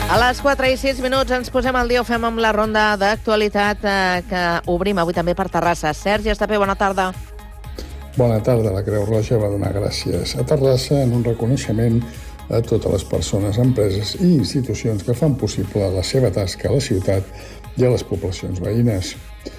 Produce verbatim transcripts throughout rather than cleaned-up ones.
A les quatre i sis minuts ens posem al dia, ho fem amb la ronda d'actualitat eh, que obrim avui també per Terrassa. Sergi Estapé, bona tarda. Bona tarda. La Creu Roja va donar gràcies a Terrassa en un reconeixement a totes les persones, empreses i institucions que fan possible la seva tasca a la ciutat i a les poblacions veïnes.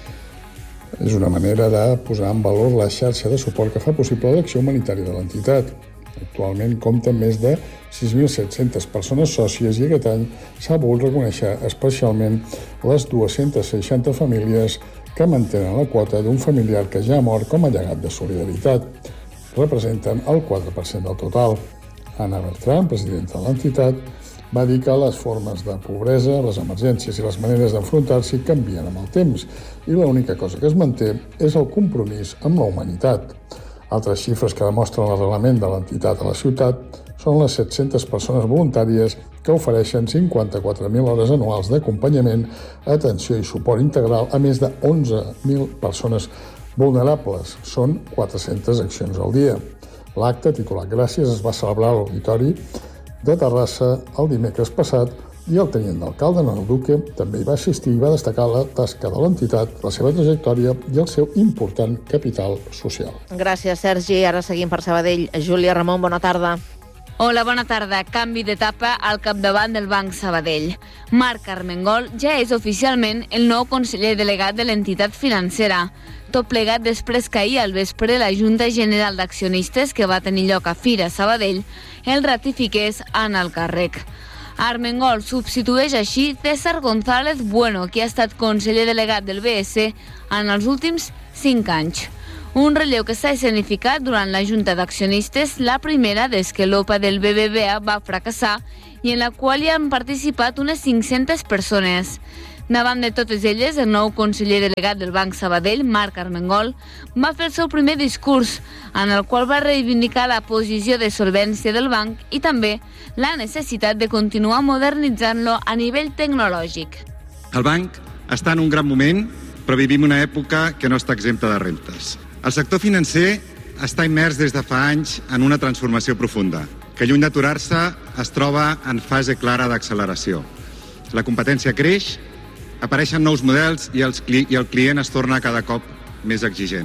És una manera de posar en valor la xarxa de suport que fa possible l'acció humanitària de l'entitat. Actualment compta amb més de sis mil set-centes persones sòcies i aquest any s'ha volgut reconèixer especialment les dues-centes seixanta famílies que mantenen la quota d'un familiar que ja ha mort com a llegat de solidaritat. Representen el quatre per cent del total. Anna Bertran, presidenta de l'entitat, va dir que les formes de pobresa, les emergències i les maneres d'enfrontar-s'hi canvien amb el temps i l'única cosa que es manté és el compromís amb la humanitat. Altres xifres que demostren l'arrelament de l'entitat a la ciutat són les set-centes persones voluntàries que ofereixen cinquanta-quatre mil hores anuals d'acompanyament, atenció i suport integral a més de onze mil persones vulnerables. Són quatre-centes accions al dia. L'acte, titulat Gràcies, es va celebrar a l'Auditori de Terrassa el dimecres passat i el tenient d'alcalde, Noel Duque, també hi va assistir i va destacar la tasca de l'entitat, la seva trajectòria i el seu important capital social. Gràcies, Sergi. Ara seguim per Sabadell. Júlia Ramon, bona tarda. Hola, bona tarda. Canvi d'etapa al capdavant del Banc Sabadell. Marc Armengol ja és oficialment el nou conseller delegat de l'entitat financera. Tot plegat després que ahir al vespre la Junta General d'Accionistes, que va tenir lloc a Fira Sabadell, el ratifiqués en el càrrec. Armengol substitueix així César González Bueno, que ha estat conseller delegat del B S en els últims cinc anys. Un relleu que s'ha escenificat durant la Junta d'Accionistes, la primera des que l'O P A del B B V A va fracassar i en la qual hi han participat unes cinc-centes persones. Davant de totes elles, el nou conseller delegat del Banc Sabadell, Marc Armengol, va fer el seu primer discurs, en el qual va reivindicar la posició de solvència del banc i també la necessitat de continuar modernitzant-lo a nivell tecnològic. El banc està en un gran moment, però vivim una època que no està exempta de reptes. El sector financer està immers des de fa anys en una transformació profunda, que lluny d'aturar-se es troba en fase clara d'acceleració. La competència creix, apareixen nous models i, els cli i el client es torna cada cop més exigent.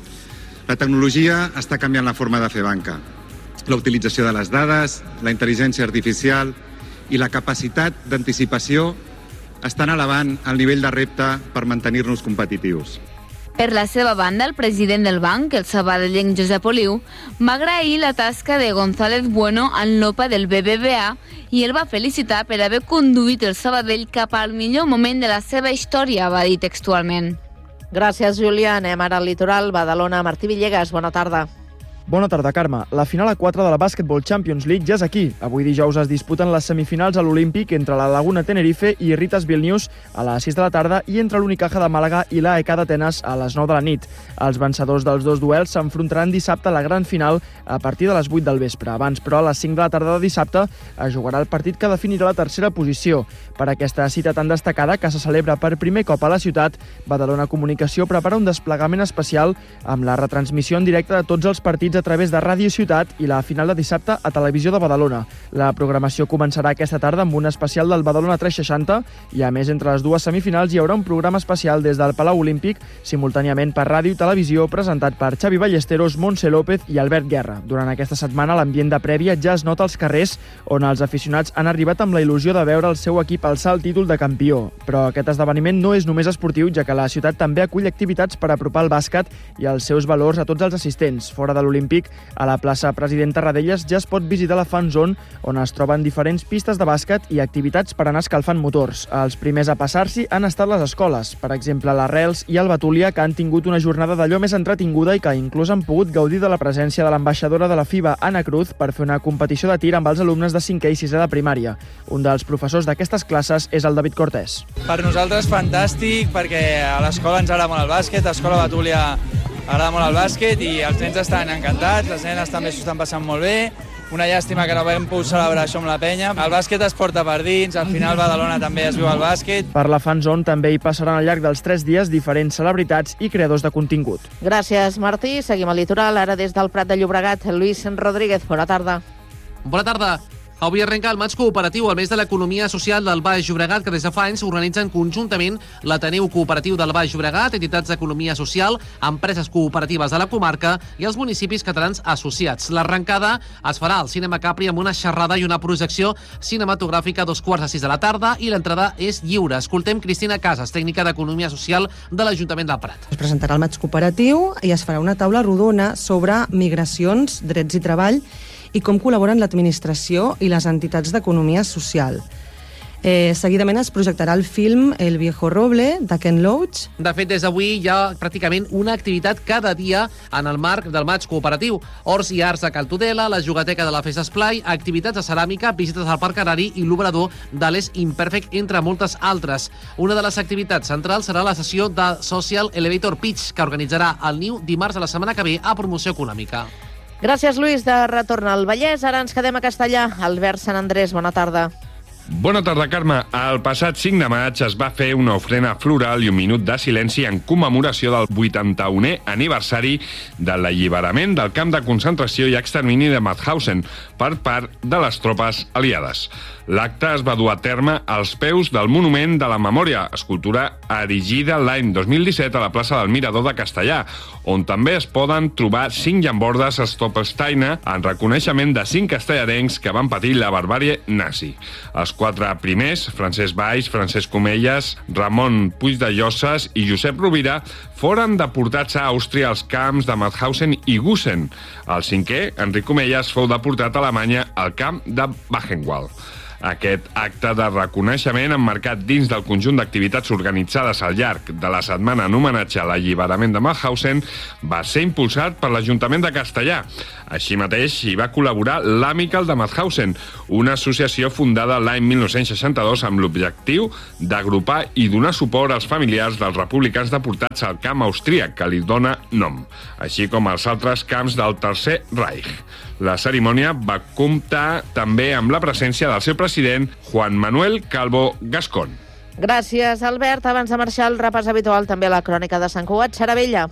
La tecnologia està canviant la forma de fer banca. La utilització de les dades, la intel·ligència artificial i la capacitat d'anticipació estan elevant el nivell de repte per mantenir-nos competitius. Per la seva banda, el president del banc, el sabadellenc Josep Oliu, va agrair la tasca de González Bueno en l'O P A del B B V A i el va felicitar per haver conduït el Sabadell cap al millor moment de la seva història, va dir textualment. Gràcies, Júlia. Anem ara al litoral. Badalona, Martí Villegas, bona tarda. Bona tarda, Carme. La final a quatre de la Basketball Champions League ja és aquí. Avui dijous es disputen les semifinals a l'Olímpic entre la Laguna Tenerife i Ritas Vilnius a les sis de la tarda i entre l'Unicaja de Màlaga i l'A E K d'Atenes a les nou de la nit. Els vencedors dels dos duels s'enfrontaran dissabte a la gran final a partir de les vuit del vespre. Abans, però, a les cinc de la tarda de dissabte es jugarà el partit que definirà la tercera posició. Per aquesta cita tan destacada, que se celebra per primer cop a la ciutat, Badalona Comunicació prepara un desplegament especial amb la retransmissió en directe de tots els partits a través de Ràdio Ciutat i la final de dissabte a Televisió de Badalona. La programació començarà aquesta tarda amb un especial del Badalona tres seixanta i, a més, entre les dues semifinals hi haurà un programa especial des del Palau Olímpic, simultàniament per ràdio i televisió, presentat per Xavi Ballesteros, Montse López i Albert Guerra. Durant aquesta setmana, l'ambient de prèvia ja es nota als carrers, on els aficionats han arribat amb la il·lusió de veure el seu equip alçar el títol de campió. Però aquest esdeveniment no és només esportiu, ja que la ciutat també acull activitats per apropar el bàsquet i els seus valors a tots els assistents. Fora de l'Olímpic, a la plaça President Tarradellas ja es pot visitar la Fan Zone, on es troben diferents pistes de bàsquet i activitats per anar escalfant motors. Els primers a passar-s'hi han estat les escoles, per exemple l'Arrels i el Batúlia, que han tingut una jornada d'allò més entretinguda i que inclús han pogut gaudir de la presència de l'ambaixadora de la FIBA, Anna Cruz, per fer una competició de tir amb els alumnes de cinquè i sisè de primària. Un dels professors d'aquestes classes és el David Cortés. Per nosaltres fantàstic, perquè a l'escola ens agrada molt el bàsquet, a l'escola Batúlia agrada molt el bàsquet i els nens estan encantats, les nenes també s'ho estan passant molt bé. Una llàstima que no vam poder celebrar això amb la penya. El bàsquet es porta per dins, al final Badalona també es viu el bàsquet. Per la Fan Zone també hi passaran al llarg dels tres dies diferents celebritats i creadors de contingut. Gràcies, Martí. Seguim al litoral, ara des del Prat de Llobregat. Lluís Rodríguez, bona tarda. Bona tarda. Avui arrenca el maig cooperatiu, el mes de l'economia social del Baix Llobregat, que des de fa anys organitzen conjuntament l'Ateneu Cooperatiu del Baix Llobregat, entitats d'economia social, empreses cooperatives de la comarca i els municipis catalans associats. L'arrencada es farà al Cinema Capri amb una xerrada i una projecció cinematogràfica a dos quarts de sis de la tarda i l'entrada és lliure. Escoltem Cristina Casas, tècnica d'economia social de l'Ajuntament del Prat. Es presentarà el maig cooperatiu i es farà una taula rodona sobre migracions, drets i treball i com col·laboren l'administració i les entitats d'economia social. Eh, seguidament es projectarà el film El viejo roble, de Ken Loach. De fet, des d'avui hi ha pràcticament una activitat cada dia en el marc del maig cooperatiu. Horts i arts a Cal Tudela, la jugateca de la Festa Esplai, activitats de ceràmica, visites al Parc Agrari i l'obrador de l'Es Imperfect, entre moltes altres. Una de les activitats centrals serà la sessió de Social Elevator Pitch, que organitzarà el Niu dimarts de la setmana que ve a Promoció Econòmica. Gràcies, Lluís. De retorn al Vallès, ara ens quedem a Castellà. Albert Sant Andrés, bona tarda. Bona tarda, Carme. El passat cinc de maig es va fer una ofrena floral i un minut de silenci en commemoració del vuitanta-unè aniversari de l'alliberament del camp de concentració i extermini de Mauthausen per part de les tropes aliades. L'acte es va dur a terme als peus del Monument de la Memòria, escultura erigida l'any dos mil disset a la plaça del Mirador de Castellà, on també es poden trobar cinc llambordes Stoppelsteiner en reconeixement de cinc castellarencs que van patir la barbàrie nazi. Els quatre primers, Francesc Valls, Francesc Comelles, Ramon Puig de Llosses i Josep Rovira, foren deportats a Àustria als camps de Mauthausen i Gusen. El cinquè, Enric Comelles, fou deportat a Alemanya al camp de Buchenwald. Aquest acte de reconeixement, emmarcat dins del conjunt d'activitats organitzades al llarg de la setmana en homenatge a l'alliberament de Mauthausen, va ser impulsat per l'Ajuntament de Castellà. Així mateix, hi va col·laborar l'Amical de Mauthausen, una associació fundada l'any mil nou-cents seixanta-dos amb l'objectiu d'agrupar i donar suport als familiars dels republicans deportats al camp austríac, que li dona nom, així com als altres camps del Tercer Reich. La cerimònia va comptar també amb la presència del seu president, Juan Manuel Calvo Gascón. Gràcies, Albert. Abans de marxar, el repàs habitual també a la crònica de Sant Cugat. Xaravella.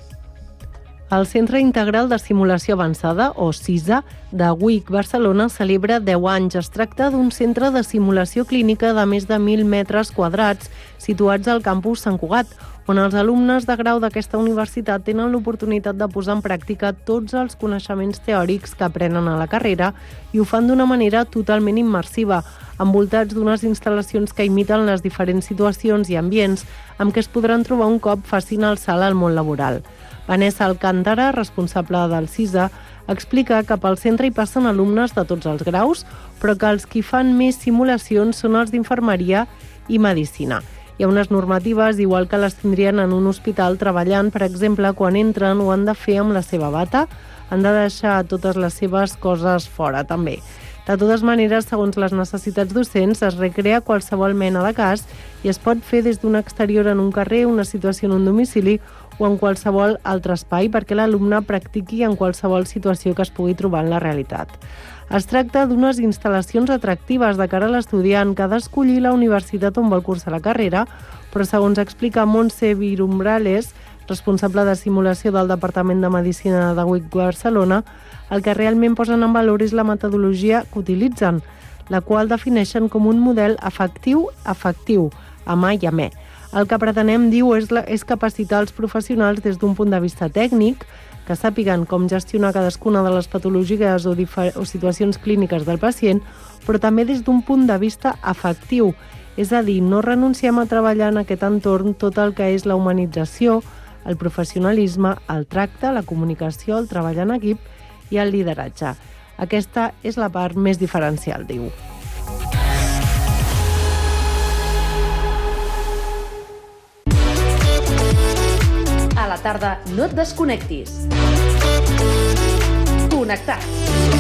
El Centre Integral de Simulació Avançada, o CISA, de U I C Barcelona celebra deu anys. Es tracta d'un centre de simulació clínica de més de mil metres quadrats situats al campus Sant Cugat, on els alumnes de grau d'aquesta universitat tenen l'oportunitat de posar en pràctica tots els coneixements teòrics que aprenen a la carrera i ho fan d'una manera totalment immersiva, envoltats d'unes instal·lacions que imiten les diferents situacions i ambients amb què es podran trobar un cop facin el salt al món laboral. Vanessa Alcántara, responsable del CISA, explica que pel centre hi passen alumnes de tots els graus, però que els qui fan més simulacions són els d'infermeria i medicina. Hi ha unes normatives, igual que les tindrien en un hospital treballant, per exemple, quan entren ho han de fer amb la seva bata, han de deixar totes les seves coses fora, també. De totes maneres, segons les necessitats docents, es recrea qualsevol mena de cas i es pot fer des d'un exterior en un carrer, una situació en un domicili o en qualsevol altre espai perquè l'alumne practiqui en qualsevol situació que es pugui trobar en la realitat. Es tracta d'unes instal·lacions atractives de cara a l'estudiant que ha d'escollir la universitat on vol cursar la carrera, però segons explica Montse Virumbrales, responsable de simulació del Departament de Medicina de U I C Barcelona, el que realment posen en valor és la metodologia que utilitzen, la qual defineixen com un model efectiu-efectiu, amb A i amb E. El que pretenem, diu, és, la, és capacitar els professionals des d'un punt de vista tècnic, que sàpiguen com gestionar cadascuna de les patologies o, o situacions clíniques del pacient, però també des d'un punt de vista afectiu, és a dir, no renunciem a treballar en aquest entorn tot el que és la humanització, el professionalisme, el tracte, la comunicació, el treball en equip i el lideratge. Aquesta és la part més diferencial, diu. A la tarda no et desconnectis. Connectats.